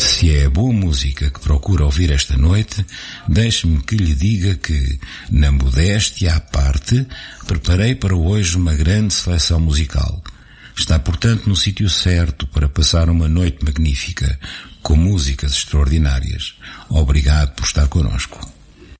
Se é a boa música que procura ouvir esta noite, deixe-me que lhe diga que, na modéstia à parte, preparei para hoje uma grande seleção musical. Está, portanto, no sítio certo para passar uma noite magnífica, com músicas extraordinárias. Obrigado por estar connosco.